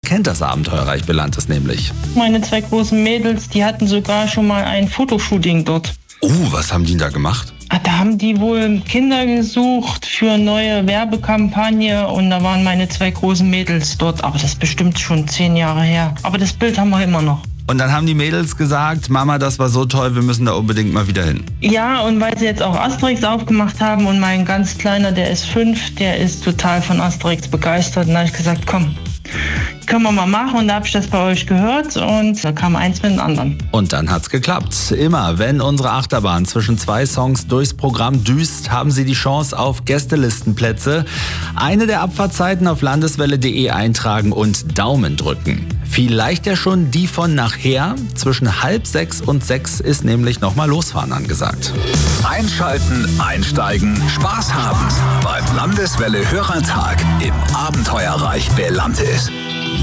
kennt das Abenteuerreich Belantes nämlich. Meine 2 großen Mädels, die hatten sogar schon mal ein Fotoshooting dort. Was haben die da gemacht? Da haben die wohl Kinder gesucht für eine neue Werbekampagne und da waren meine 2 großen Mädels dort. Aber das ist bestimmt schon 10 Jahre her. Aber das Bild haben wir immer noch. Und dann haben die Mädels gesagt, Mama, das war so toll, wir müssen da unbedingt mal wieder hin. Ja, und weil sie jetzt auch Asterix aufgemacht haben und mein ganz Kleiner, der ist 5, der ist total von Asterix begeistert. Und da habe ich gesagt, komm, können wir mal machen. Und da habe ich das bei euch gehört und da kam eins mit dem anderen. Und dann hat's geklappt. Immer, wenn unsere Achterbahn zwischen 2 Songs durchs Programm düst, haben Sie die Chance auf Gästelistenplätze. Eine der Abfahrtzeiten auf landeswelle.de eintragen und Daumen drücken. Vielleicht ja schon die von nachher. Zwischen 5:30 und 6 ist nämlich nochmal Losfahren angesagt. Einschalten, einsteigen, Spaß haben beim Landeswelle Hörertag im Abenteuerreich Belantes.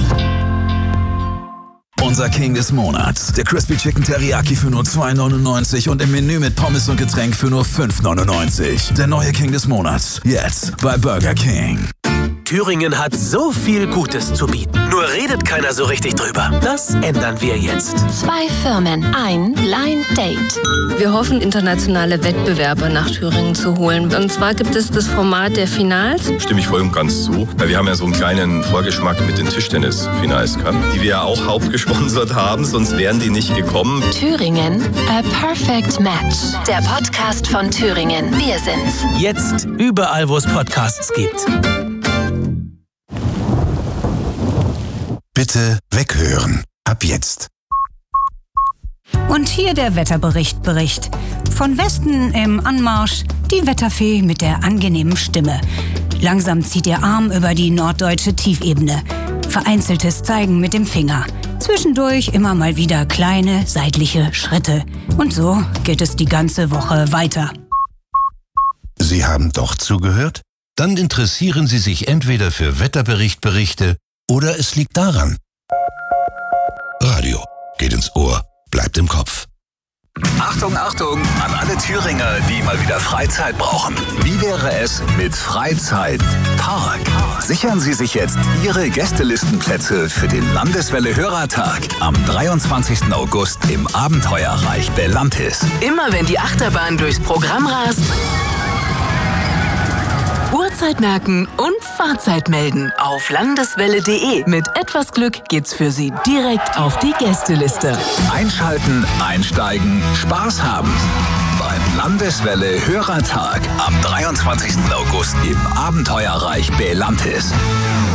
Unser King des Monats. Der Crispy Chicken Teriyaki für nur 2,99 und im Menü mit Pommes und Getränk für nur 5,99. Der neue King des Monats. Jetzt bei Burger King. Thüringen hat so viel Gutes zu bieten. Nur redet keiner so richtig drüber. Das ändern wir jetzt. 2 Firmen, ein Blind Date. Wir hoffen, internationale Wettbewerber nach Thüringen zu holen. Und zwar gibt es das Format der Finals. Stimme ich voll und ganz zu. Weil wir haben ja so einen kleinen Vorgeschmack mit den Tischtennis-Finals gehabt, die wir ja auch hauptgesponsert haben, sonst wären die nicht gekommen. Thüringen, a perfect match. Der Podcast von Thüringen. Wir sind's. Jetzt überall, wo es Podcasts gibt. Bitte weghören. Ab jetzt. Und hier der Wetterbericht. Von Westen im Anmarsch die Wetterfee mit der angenehmen Stimme. Langsam zieht ihr Arm über die norddeutsche Tiefebene. Vereinzeltes Zeigen mit dem Finger. Zwischendurch immer mal wieder kleine seitliche Schritte. Und so geht es die ganze Woche weiter. Sie haben doch zugehört? Dann interessieren Sie sich entweder für Wetterberichte oder es liegt daran. Radio geht ins Ohr, bleibt im Kopf. Achtung, Achtung an alle Thüringer, die mal wieder Freizeit brauchen. Wie wäre es mit Freizeitpark? Sichern Sie sich jetzt Ihre Gästelistenplätze für den Landeswelle Hörertag am 23. August im Abenteuerreich Belantes. Immer wenn die Achterbahn durchs Programm rast, Uhrzeit merken und Fahrzeit melden auf landeswelle.de. Mit etwas Glück geht's für Sie direkt auf die Gästeliste. Einschalten, einsteigen, Spaß haben. Beim Landeswelle Hörertag am 23. August im Abenteuerreich Belantes.